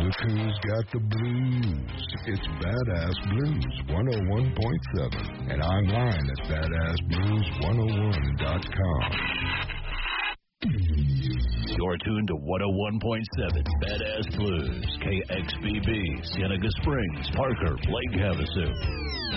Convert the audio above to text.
Look who's got the blues. It's Badass Blues 101.7 and online at badassblues101.com. You're tuned to 101.7 Badass Blues, KXBB, Cienega Springs, Parker, Lake Havasu.